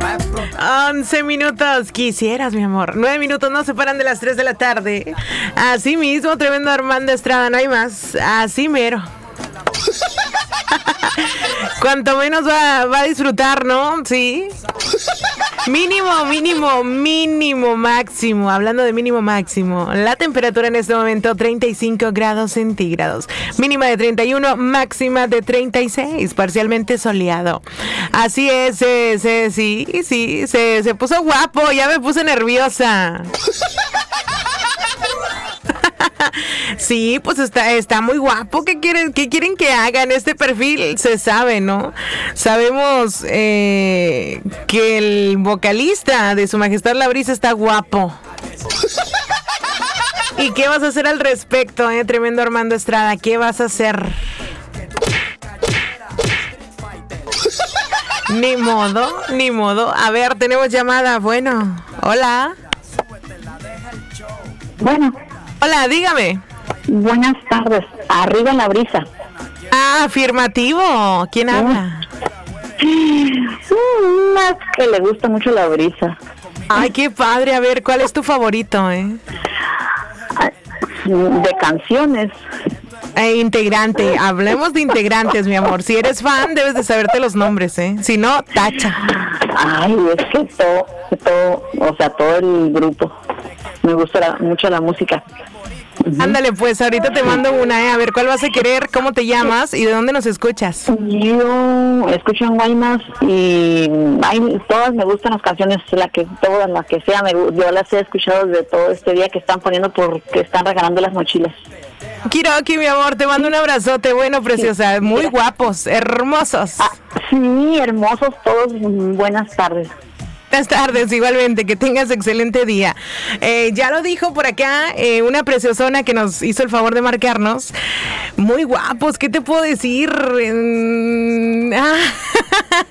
11 minutos, quisieras, mi amor. 9 minutos nos separan de las 3 de la tarde. Así mismo, tremendo Armando Estrada, no hay más. Así mero. Cuanto menos va a disfrutar, ¿no? Sí. Mínimo, máximo. Hablando de mínimo, máximo. La temperatura en este momento, 35 grados centígrados. Mínima de 31, máxima de 36. Parcialmente soleado. Así es, se puso guapo. Ya me puse nerviosa. Sí, pues está muy guapo. ¿Qué quieren que haga en este perfil? Se sabe, ¿no? Sabemos que el vocalista de Su Majestad la Brisa está guapo. ¿Y qué vas a hacer al respecto, tremendo Armando Estrada? ¿Qué vas a hacer? Ni modo. A ver, tenemos llamada. Bueno, hola. Bueno. Hola, dígame. Buenas tardes. Arriba la brisa. Ah, afirmativo. ¿Quién habla? Más que le gusta mucho la brisa. Ay, qué padre. A ver, ¿cuál es tu favorito, De canciones. Integrante. Hablemos de integrantes, mi amor. Si eres fan, debes de saberte los nombres, Si no, tacha. Ay, es que todo, o sea, todo el grupo. Me gusta mucho la música. Ándale, pues, ahorita te mando una, A ver, ¿cuál vas a querer? ¿Cómo te llamas? ¿Y de dónde nos escuchas? Yo escucho en Guaymas y todas me gustan las canciones, todas las que sea, yo las he escuchado desde todo este día que están poniendo porque están regalando las mochilas. Kiroki, mi amor, te mando un abrazote, bueno, preciosa, sí. Muy guapos, hermosos. Sí, hermosos todos, buenas tardes. Buenas tardes, igualmente, que tengas excelente día. Ya lo dijo por acá una preciosona que nos hizo el favor de marcarnos. Muy guapos, ¿qué te puedo decir?